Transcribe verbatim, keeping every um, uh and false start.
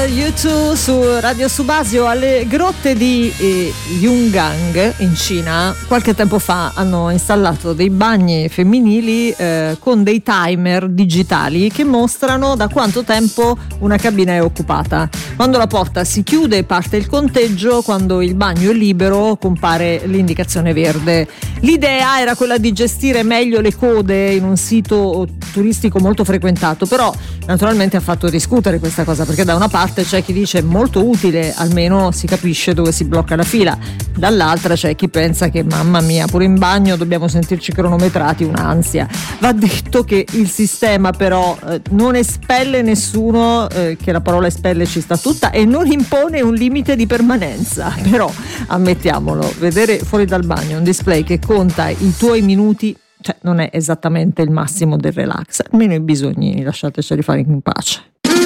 U due su Radio Subasio. Alle grotte di eh, Yungang in Cina qualche tempo fa hanno installato dei bagni femminili eh, con dei timer digitali che mostrano da quanto tempo una cabina è occupata. Quando la porta si chiude parte il conteggio, quando il bagno è libero compare l'indicazione verde. L'idea era quella di gestire meglio le code in un sito turistico molto frequentato, però naturalmente ha fatto discutere questa cosa, perché da una parte c'è chi dice molto utile, almeno si capisce dove si blocca la fila, dall'altra c'è chi pensa che mamma mia, pure in bagno dobbiamo sentirci cronometrati, un'ansia. Va detto che il sistema però eh, non espelle nessuno, eh, che la parola espelle ci sta tutta, e non impone un limite di permanenza, però ammettiamolo, vedere fuori dal bagno un display che conta i tuoi minuti, cioè non è esattamente il massimo del relax, almeno i bisogni lasciateceli fare in pace.